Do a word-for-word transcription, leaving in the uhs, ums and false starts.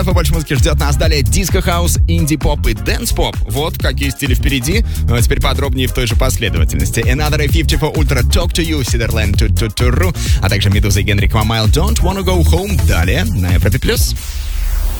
Побольше музыки ждет нас далее диско-хаус, инди-поп и дэнс-поп. Вот какие стили впереди. Ну, а теперь подробнее в той же последовательности. Another fifty for Ultra Talk to You, Сидерленд, а также Медуза и Генрик Мамайл Don't Wanna Go Home. Далее на Европе+.